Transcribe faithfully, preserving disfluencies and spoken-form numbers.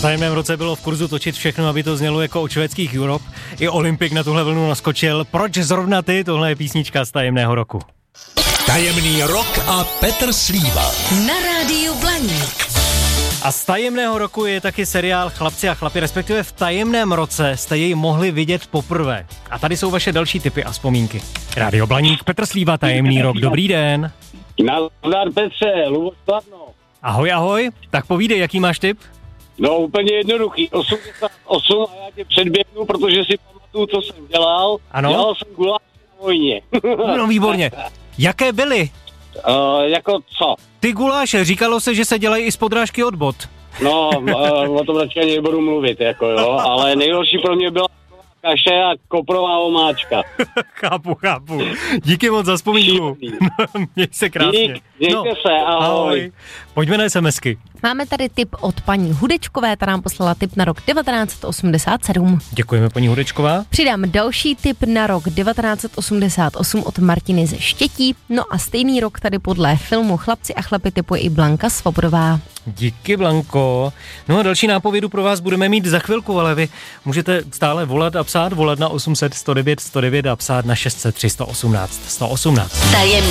V tajemném roce bylo v kurzu točit všechno, aby to znělo jako od švédských Europe. I Olympik na tuhle vlnu naskočil. Proč zrovna ty? Tohle je písnička z tajemného roku. Tajemný rok a Petr Slíva. Na rádiu Blaník. A z tajemného roku je taky seriál Chlapci a chlapi, respektive v tajemném roce jste jej mohli vidět poprvé. A tady jsou vaše další tipy a vzpomínky. Rádio Blaník, Petr Slíva, tajemný rok, dobrý den. Nazdar Petře, Luboš Kladno. Ahoj, ahoj, tak povídej, jaký máš tip? No úplně jednoduchý, osmdesát osm a já tě předběhnu, protože si pamatuju, co jsem dělal. Ano? Dělal jsem guláš na vojně. No výborně. Jaké byly? Uh, jako co? Ty guláše, říkalo se, že se dělají i z podrážky od bot. No, uh, o tom radši ani nebudu mluvit, jako jo, ale nejhorší pro mě byla kaše a koprová omáčka. Chápu, chápu. Díky moc za vzpomínku. Měj se krásně. Dík, mějte no. se, ahoj. ahoj. Pojďme na SMSky. Máme tady tip od paní Hudečkové, ta nám poslala tip na rok devatenáct osmdesát sedm. Děkujeme, paní Hudečková. Přidám další tip na rok devatenáct osmdesát osm od Martiny ze Štětí. No a stejný rok tady podle filmu Chlapci a chlapi typuje i Blanka Svobodová. Díky, Blanko. No a další nápovědu pro vás budeme mít za chvilku, ale vy můžete stále volat a psát, volat na osm set sto devět sto devět a psát na šest set tři sto osmnáct sto osmnáct. Tajemný